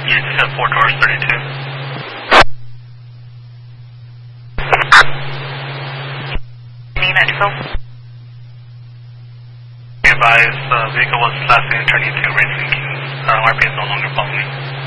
You just have 4 Taurus 32. Unit Phil. Be advised, vehicle was last seen turning into Racing Kings. RP is no longer following.